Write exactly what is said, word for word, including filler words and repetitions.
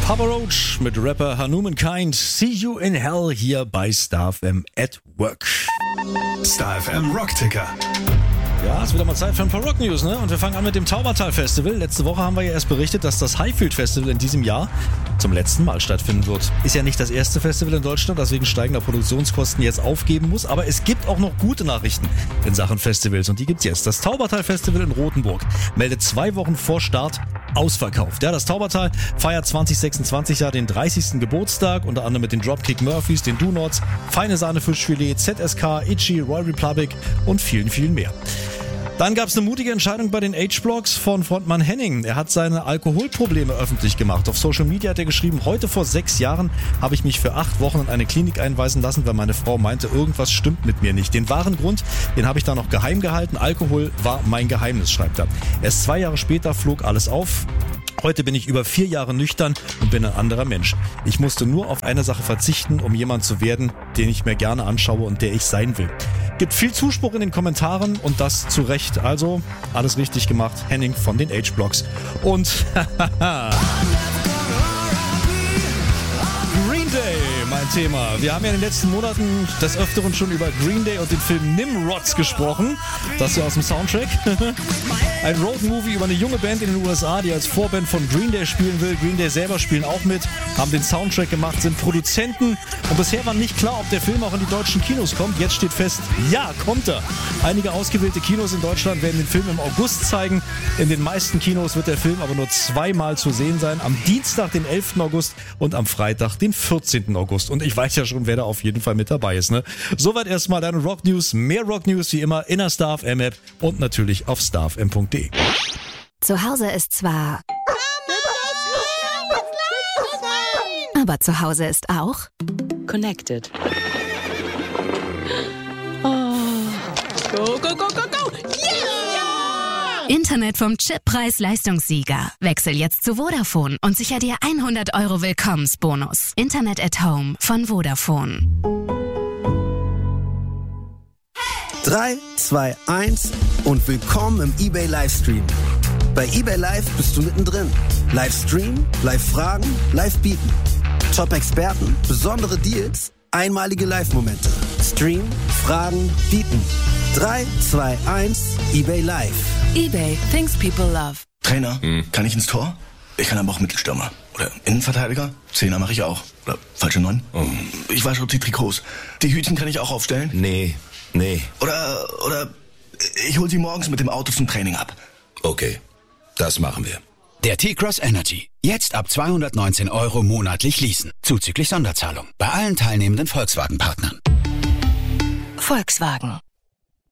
Papa Roach mit Rapper Hanuman Kind. See you in hell hier bei Star F M at Work. Star F M Rockticker. Ja, ist wieder mal Zeit für ein paar Rock News, ne? Und wir fangen an mit dem Taubertal Festival. Letzte Woche haben wir ja erst berichtet, dass das Highfield Festival in diesem Jahr zum letzten Mal stattfinden wird. Ist ja nicht das erste Festival in Deutschland, deswegen steigender Produktionskosten jetzt aufgeben muss. Aber es gibt auch noch gute Nachrichten in Sachen Festivals und die gibt's jetzt. Das Taubertal Festival in Rothenburg meldet zwei Wochen vor Start ausverkauft. Ja, das Taubertal feiert zwanzig sechsundzwanzig ja den dreißigsten Geburtstag, unter anderem mit den Dropkick Murphys, den Do-Nots, Feine Sahne Fischfilet, Z S K, Itchy, Royal Republic und vielen, vielen mehr. Dann gab es eine mutige Entscheidung bei den H-Blocks von Frontmann Henning. Er hat seine Alkoholprobleme öffentlich gemacht. Auf Social Media hat er geschrieben, heute vor sechs Jahren habe ich mich für acht Wochen in eine Klinik einweisen lassen, weil meine Frau meinte, irgendwas stimmt mit mir nicht. Den wahren Grund, den habe ich da noch geheim gehalten. Alkohol war mein Geheimnis, schreibt er. Erst zwei Jahre später flog alles auf. Heute bin ich über vier Jahre nüchtern und bin ein anderer Mensch. Ich musste nur auf eine Sache verzichten, um jemand zu werden, den ich mir gerne anschaue und der ich sein will. Gibt viel Zuspruch in den Kommentaren und das zu Recht. Also alles richtig gemacht. Henning von den H-Blocks. Und Green Day, mein Thema. Wir haben ja in den letzten Monaten des Öfteren schon über Green Day und den Film Nimrods gesprochen. Das hier aus dem Soundtrack. Ein Roadmovie über eine junge Band in den U S A, die als Vorband von Green Day spielen will. Green Day selber spielen auch mit, haben den Soundtrack gemacht, sind Produzenten. Und bisher war nicht klar, ob der Film auch in die deutschen Kinos kommt. Jetzt steht fest, ja, kommt er. Einige ausgewählte Kinos in Deutschland werden den Film im August zeigen. In den meisten Kinos wird der Film aber nur zweimal zu sehen sein. Am Dienstag, den elften August und am Freitag, den vierzehnten August. Und ich weiß ja schon, wer da auf jeden Fall mit dabei ist. Ne? Soweit erstmal deine Rock News. Mehr Rock News wie immer in der Star F M App und natürlich auf star f m punkt d e. Zu Hause ist zwar... Aber zu Hause ist auch... Connected. Oh. Go, go, go, go, go! Yeah! Internet vom Chip-Preis-Leistungssieger. Wechsel jetzt zu Vodafone und sicher dir hundert Euro Willkommensbonus. Internet at Home von Vodafone. drei, zwei, eins und willkommen im eBay Livestream. Bei eBay Live bist du mittendrin. Livestream, Live-Fragen, Live-Bieten. Top-Experten, besondere Deals, einmalige Live-Momente. Stream, Fragen, Bieten. drei, zwei, eins, eBay Live. eBay, things people love. Trainer, hm. kann ich ins Tor? Ich kann aber auch Mittelstürmer. Oder Innenverteidiger? Zehner mache ich auch. Oder falsche Neun? Oh. Ich wasche die Trikots. Die Hütchen kann ich auch aufstellen? Nee, nee. Oder, oder ich hol sie morgens mit dem Auto zum Training ab. Okay, das machen wir. Der T-Cross Energy. Jetzt ab zweihundertneunzehn Euro monatlich leasen. Zuzüglich Sonderzahlung. Bei allen teilnehmenden Volkswagen-Partnern. Volkswagen.